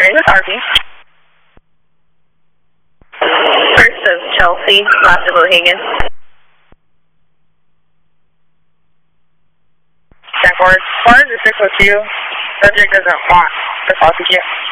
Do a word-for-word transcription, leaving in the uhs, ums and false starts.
Sorry, who's R P? First of Chelsea, last of O'Hagan. Ten forward. Far as the six oh two, subject doesn't want the false E Q.